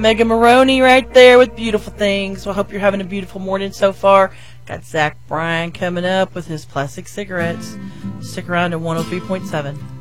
Mega Maroney right there with Beautiful Things. Well, I hope you're having a beautiful morning so far. Got Zach Bryan coming up with his plastic cigarettes. Stick around to 103.7.